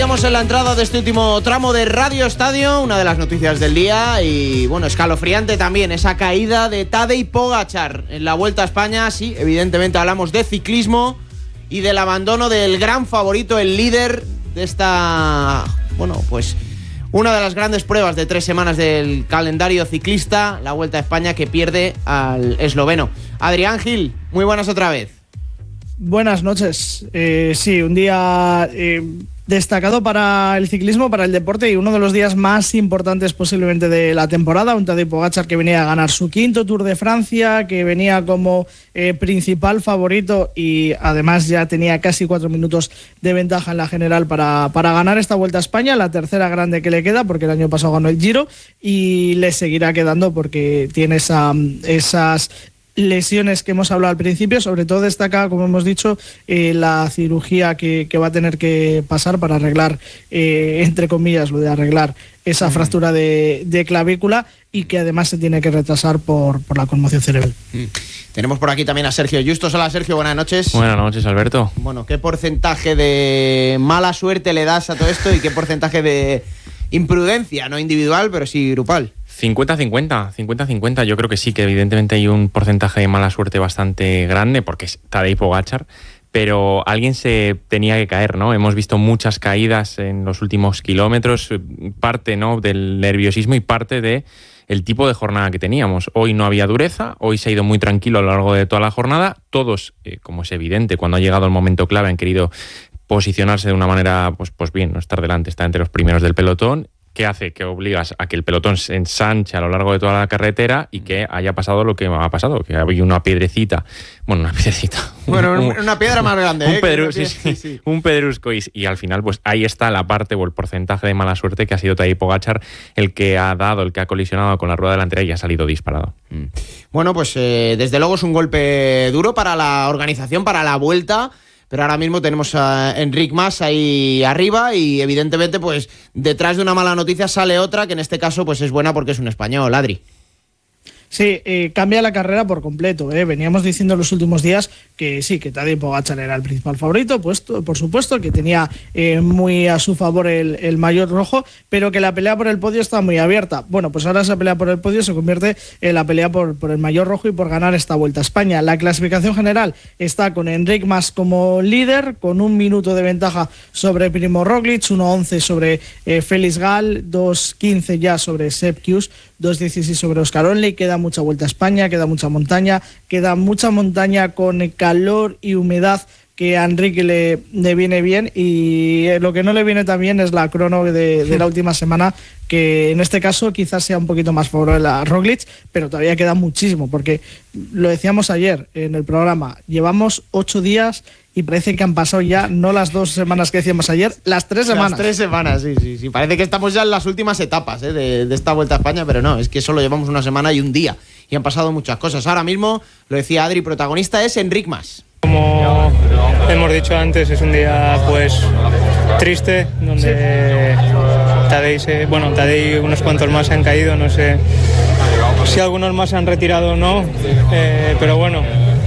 decíamos en la entrada de este último tramo de Radio Estadio, una de las noticias del día y, bueno, escalofriante también, esa caída de Tadej Pogačar en la Vuelta a España. Sí, evidentemente hablamos de ciclismo y del abandono del gran favorito, el líder de esta, bueno, pues una de las grandes pruebas de 3 semanas del calendario ciclista, la Vuelta a España, que pierde al esloveno. Adrián Gil, muy buenas otra vez. Buenas noches. Sí, un día destacado para el ciclismo, para el deporte, y uno de los días más importantes posiblemente de la temporada. Un Tadej Pogačar que venía a ganar su 5º Tour de Francia, que venía como principal favorito y además ya tenía casi 4 minutos de ventaja en la general para ganar esta Vuelta a España, la tercera grande que le queda, porque el año pasado ganó el Giro y le seguirá quedando porque tiene esas lesiones que hemos hablado al principio. Sobre todo destaca, como hemos dicho, la cirugía que va a tener que pasar para arreglar, entre comillas, lo de arreglar esa fractura de clavícula, y que además se tiene que retrasar por la conmoción cerebral. Tenemos por aquí también a Sergio Justos. Hola Sergio, buenas noches. Buenas noches, Alberto. Bueno, ¿qué porcentaje de mala suerte le das a todo esto y qué porcentaje de imprudencia, no individual, pero sí grupal? 50-50. Yo creo que sí, que evidentemente hay un porcentaje de mala suerte bastante grande, porque es Tadej Pogačar, pero alguien se tenía que caer, ¿no? Hemos visto muchas caídas en los últimos kilómetros, parte, ¿no?, del nerviosismo y parte de el tipo de jornada que teníamos. Hoy no había dureza, hoy se ha ido muy tranquilo a lo largo de toda la jornada. Todos, como es evidente, cuando ha llegado el momento clave han querido posicionarse de una manera, pues bien, no estar delante, estar entre los primeros del pelotón. ¿Qué hace? Que obligas a que el pelotón se ensanche a lo largo de toda la carretera y que haya pasado lo que ha pasado, que había una piedrecita. Bueno, una piedra más grande. Un pedrusco y al final pues ahí está la parte o el porcentaje de mala suerte que ha sido Tadej Pogačar el que ha colisionado con la rueda delantera y ha salido disparado. Bueno, pues desde luego es un golpe duro para la organización, para la Vuelta. Pero ahora mismo tenemos a Enric Mas ahí arriba y evidentemente pues detrás de una mala noticia sale otra, que en este caso pues es buena porque es un español, Adri. Sí, cambia la carrera por completo. Veníamos diciendo en los últimos días que sí, que Tadej Pogačar era el principal favorito, pues, por supuesto, que tenía muy a su favor el maillot rojo, pero que la pelea por el podio está muy abierta. Bueno, pues ahora esa pelea por el podio se convierte en la pelea por el maillot rojo y por ganar esta Vuelta a España. La clasificación general está con Enric Mas como líder, con 1 minuto de ventaja sobre Primo Roglic, 1:11 sobre Félix Gall, 2:15 ya sobre Sepp Kuss, 2:16 sobre Oscar Onley. Queda mucha Vuelta a España, queda mucha montaña con calor y humedad que a Enrique le viene bien, y lo que no le viene tan bien es la crono de la última semana, que en este caso quizás sea un poquito más favorable a Roglic, pero todavía queda muchísimo, porque lo decíamos ayer en el programa, llevamos 8 días y parece que han pasado ya, no las 2 semanas que decíamos ayer, las 3 semanas. Las 3 semanas, sí. Parece que estamos ya en las últimas etapas de esta Vuelta a España, pero no, es que solo llevamos una semana y un día y han pasado muchas cosas. Ahora mismo, lo decía Adri, protagonista es Enric Mas. Como hemos dicho antes, es un día pues triste, donde Tadej y unos cuantos más han caído, no sé si algunos más se han retirado o no, pero bueno,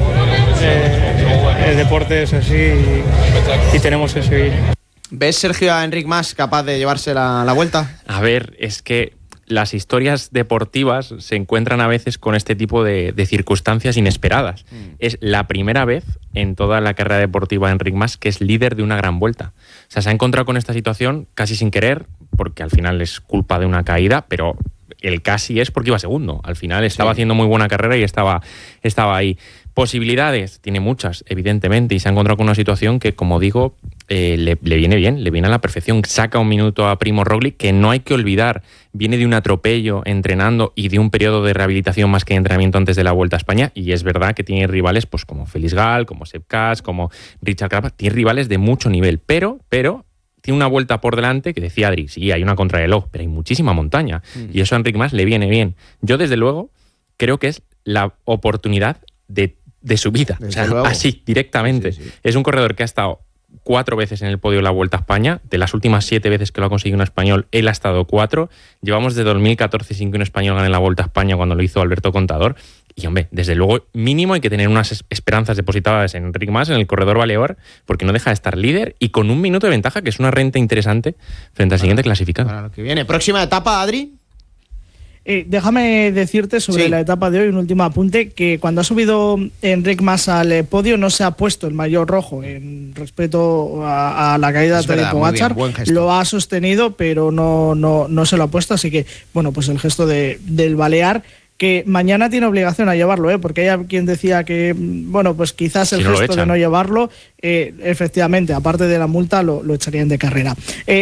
el deporte es así y tenemos que seguir. ¿Ves, Sergio, a Enric Mas capaz de llevarse la Vuelta? A ver, es que las historias deportivas se encuentran a veces con este tipo de circunstancias inesperadas. Es la primera vez en toda la carrera deportiva de Enric Mas que es líder de una gran Vuelta. O sea, se ha encontrado con esta situación casi sin querer, porque al final es culpa de una caída, pero el casi es porque iba segundo. Al final estaba haciendo muy buena carrera y estaba ahí. Posibilidades, tiene muchas, evidentemente, y se ha encontrado con una situación que, como digo, le viene bien, le viene a la perfección. Saca 1 minuto a Primo Roglic, que no hay que olvidar, viene de un atropello entrenando y de un periodo de rehabilitación más que de entrenamiento antes de la Vuelta a España, y es verdad que tiene rivales pues como Félix Gall, como Sepp Kuss, como Richard Carapaz, tiene rivales de mucho nivel, pero tiene una vuelta por delante, que decía Adri, sí, hay una contrarreloj, pero hay muchísima montaña, y eso a Enric Mas le viene bien. Yo, desde luego, creo que es la oportunidad de su vida, o sea, así, directamente. Sí. Es un corredor que ha estado 4 veces en el podio de la Vuelta a España. De las últimas 7 veces que lo ha conseguido un español, él ha estado 4. Llevamos de 2014 sin que un español gane la Vuelta a España, cuando lo hizo Alberto Contador. Y, hombre, desde luego, mínimo hay que tener unas esperanzas depositadas en Enric Mas, en el corredor balear, porque no deja de estar líder y con 1 minuto de ventaja, que es una renta interesante frente al siguiente clasificado. Para lo que viene. Próxima etapa, Adri. Déjame decirte sobre la etapa de hoy un último apunte, que cuando ha subido Enric Mas al podio no se ha puesto el maillot rojo en respeto a la caída de Tadej Pogačar, lo ha sostenido pero no se lo ha puesto, así que bueno, pues el gesto del balear, que mañana tiene obligación a llevarlo, porque hay quien decía que, bueno, pues quizás el gesto de no llevarlo, efectivamente, aparte de la multa, lo echarían de carrera.